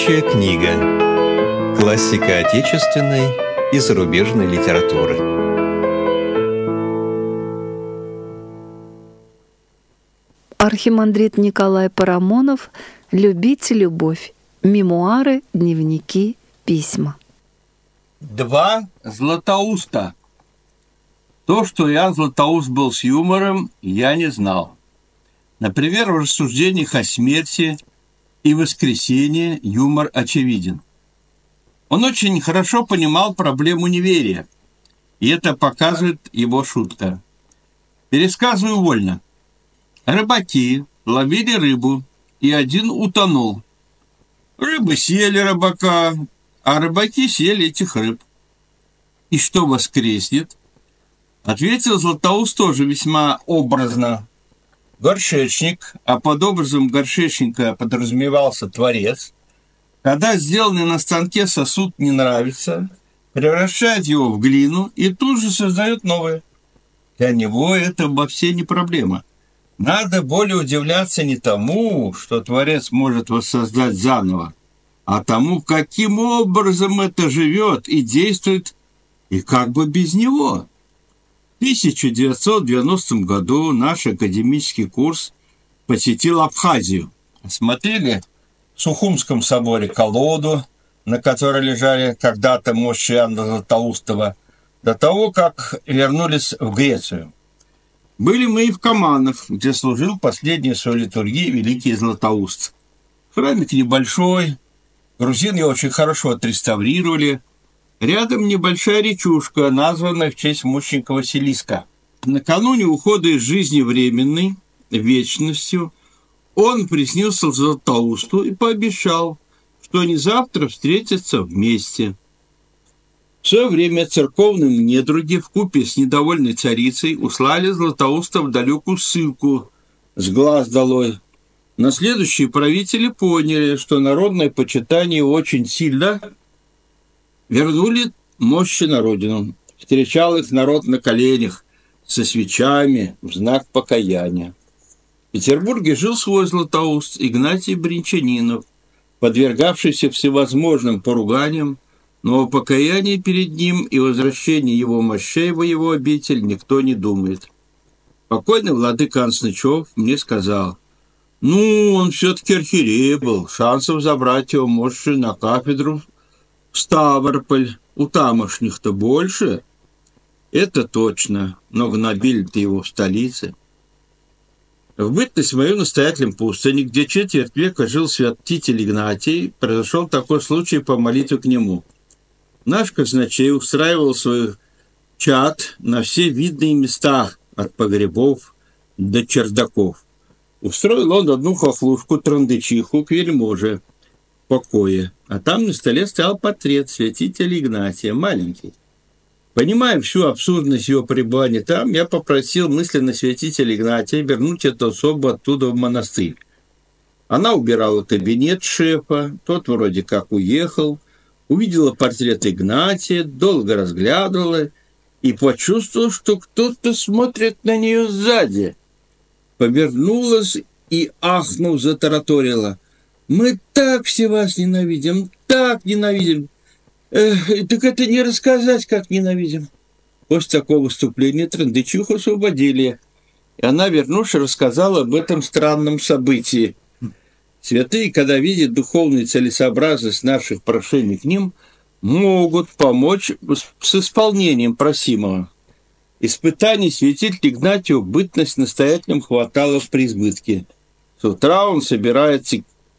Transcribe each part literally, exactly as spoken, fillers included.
Рабочая книга. Классика отечественной и зарубежной литературы. Архимандрит Николай Парамонов «Любите любовь. Мемуары, дневники, письма». Два Златоуста. То, что я, Златоуст, был с юмором, я не знал. Например, в рассуждениях о смерти и воскресении юмор очевиден. Он очень хорошо понимал проблему неверия, и это показывает его шутка. Пересказываю вольно. Рыбаки ловили рыбу, и один утонул. Рыбы съели рыбака, а рыбаки съели этих рыб. И что воскреснет? Ответил Златоуст тоже весьма образно. Горшечник, а под образом горшечника подразумевался Творец, когда сделанный на станке сосуд не нравится, превращает его в глину и тут же создает новое. Для него это вовсе не проблема. Надо более удивляться не тому, что Творец может воссоздать заново, а тому, каким образом это живет и действует, и как бы без него. В тысяча девятьсот девяностом году наш академический курс посетил Абхазию. Осмотрели в Сухумском соборе колоду, на которой лежали когда-то мощи Иоанна Златоустова, до того, как вернулись в Грецию. Были мы и в Каманах, где служил последнюю свою литургию великий Златоуст. Храмик небольшой, грузин его очень хорошо отреставрировали. Рядом небольшая речушка, названная в честь мученика Василиска. Накануне ухода из жизни временной, вечностью, он приснился Златоусту и пообещал, что они завтра встретятся вместе. В свое время церковные недруги вкупе с недовольной царицей услали Златоуста в далекую ссылку с глаз долой. Но следующие правители поняли, что народное почитание очень сильно вернули мощи на родину. Встречал их народ на коленях, со свечами, в знак покаяния. В Петербурге жил свой Златоуст, Игнатий Бринчанинов, подвергавшийся всевозможным поруганиям, но о покаянии перед ним и возвращении его мощей в его обитель никто не думает. Покойный владыка Анснычев мне сказал: «Ну, он все-таки архиерей был, шансов забрать его мощи на кафедру в Ставрополь у тамошних-то больше». Это точно, но гнобили-то его в столице. В бытность мою настоятелем пустыни, где четверть века жил святитель Игнатий, произошел такой случай по молитве к нему. Наш казначей устраивал свой чад на все видные места, от погребов до чердаков. Устроил он одну хохлушку-трандычиху к вельможе в покое, а там на столе стоял портрет святителя Игнатия, маленький. Понимая всю абсурдность его пребывания там, я попросил мысленно святителя Игнатия вернуть эту особу оттуда в монастырь. Она убирала кабинет шефа, тот вроде как уехал, увидела портрет Игнатия, долго разглядывала и почувствовала, что кто-то смотрит на нее сзади. Повернулась и, ахнув, затараторила: «Мы так все вас ненавидим, так ненавидим! Эх, так это не рассказать, как ненавидим!» После такого выступления трындычиху освободили, и она, вернувшись, рассказала об этом странном событии. Святые, когда видят духовную целесообразность наших прошений к ним, могут помочь с исполнением просимого. Испытаний святителю Игнатию бытность настоятелем хватало в преизбытке. С утра он собирается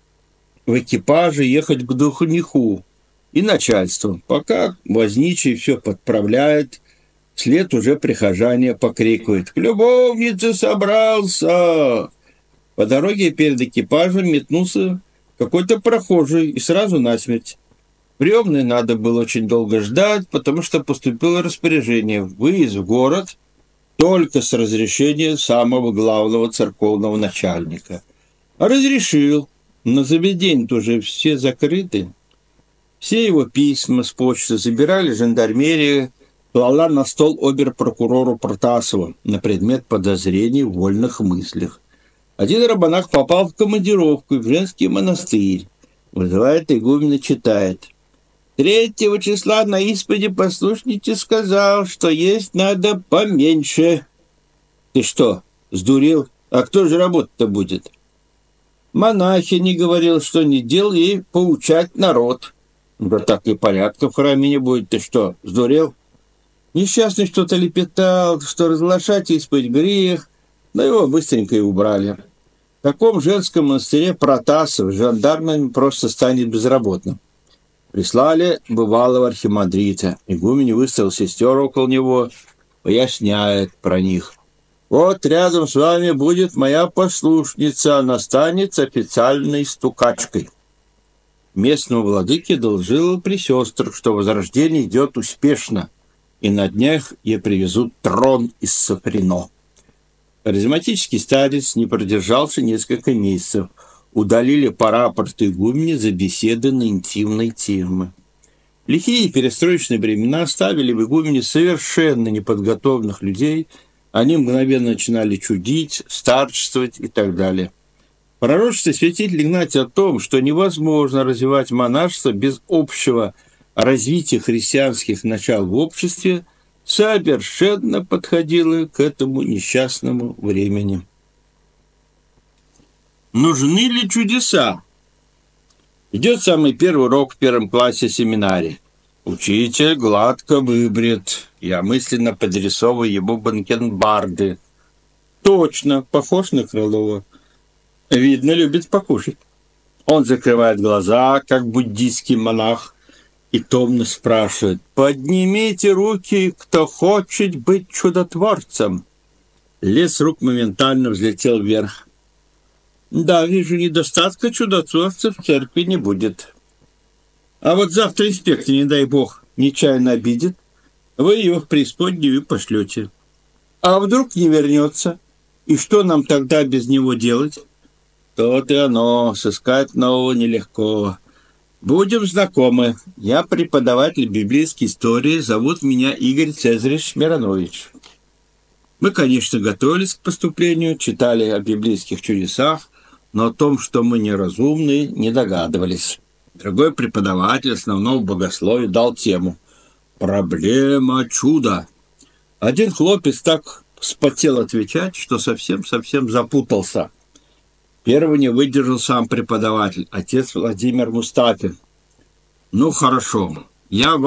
в экипаже ехать к духовнику и начальству, пока возничий все подправляет, вслед уже прихожане покрикивают: «К любовнице собрался!» По дороге перед экипажем метнулся какой-то прохожий и сразу насмерть. Приемной надо было очень долго ждать, потому что поступило распоряжение: выезд в город только с разрешения самого главного церковного начальника. А разрешил, но заведения-то уже все закрыты. Все его письма с почты забирали жандармерия, клала на стол обер-прокурору Протасову на предмет подозрений в вольных мыслях. Один рабанах попал в командировку в женский монастырь. Вызывает игумена, читает. Третьего числа на исповеди послушники сказал, что есть надо поменьше. Ты что, сдурел? А кто же работать-то будет? Монахиня говорил, что не дел ей поучать народ. Да так и порядка в храме не будет. Ты что, сдурел? Несчастный что-то лепетал, что разглашать исповедь грех, но его быстренько и убрали. В таком женском монастыре Протасов с жандармами просто станет безработным. Прислали бывалого архимандрита. Игумен выставил сестер около него, поясняет про них. Вот рядом с вами будет моя послушница, она станет официальной стукачкой. Местному владыке доложил при сестрах, что возрождение идет успешно, и на днях ей привезут трон из Сафрино. Харизматический старец не продержался несколько месяцев. Удалили по рапорту игумене за беседы на интимные темы. Лихие перестроечные времена оставили в игумене совершенно неподготовленных людей. Они мгновенно начинали чудить, старчествовать и так далее. Пророчество святителя Игнатия о том, что невозможно развивать монашество без общего развития христианских начал в обществе, совершенно подходило к этому несчастному времени. Нужны ли чудеса? Идет самый первый урок в первом классе семинарии. Учитель гладко выбрит. Я мысленно подрисовываю ему бакенбарды. Точно, похож на Крылова. Видно, любит покушать. Он закрывает глаза, как буддийский монах, и томно спрашивает: «Поднимите руки, кто хочет быть чудотворцем». Лес рук моментально взлетел вверх. Да, вижу, недостатка чудотворцев в церкви не будет. А вот завтра инспектор, не дай бог, нечаянно обидит, вы его в преисподнюю пошлете. А вдруг не вернется? И что нам тогда без него делать? То-то и оно, сыскать нового нелегко. Будем знакомы. Я преподаватель библейской истории, зовут меня Игорь Цезаревич Миронович. Мы, конечно, готовились к поступлению, читали о библейских чудесах, но о том, что мы неразумные, не догадывались. Другой преподаватель основного богословия дал тему «Проблема чуда». Один хлопец так вспотел отвечать, что совсем-совсем запутался. Первый не выдержал сам преподаватель, отец Владимир Мустафин. «Ну, хорошо, я